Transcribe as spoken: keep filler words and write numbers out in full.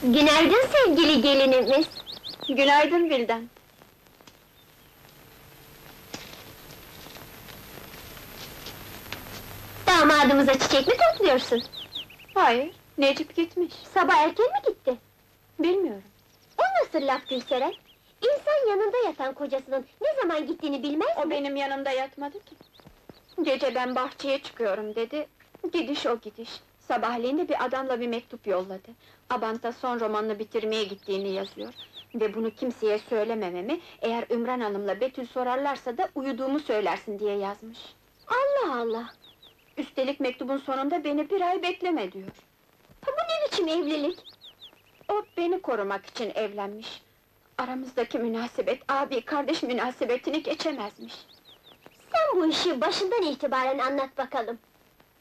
Günaydın sevgili gelinimiz. Günaydın Vildan. Damadımıza çiçek mi topluyorsun? Hayır, Necip gitmiş. Sabah erken mi gitti? Bilmiyorum. O nasıl laf Gülseren? İnsan yanında yatan kocasının ne zaman gittiğini bilmez O mi? benim yanımda yatmadı ki. Gece ben bahçeye çıkıyorum dedi. Gidiş o gidiş. Sabahleyin de bir adamla bir mektup yolladı. Abant'a son romanını bitirmeye gittiğini yazıyor. Ve bunu kimseye söylemememi, eğer Ümran Hanım'la Betül sorarlarsa da uyuduğumu söylersin diye yazmış. Allah Allah! Üstelik mektubun sonunda beni bir ay bekleme diyor. Bu ne biçim evlilik? O beni korumak için evlenmiş. Aramızdaki münasebet, abi kardeş münasebetini geçemezmiş. Sen bu işi başından itibaren anlat bakalım.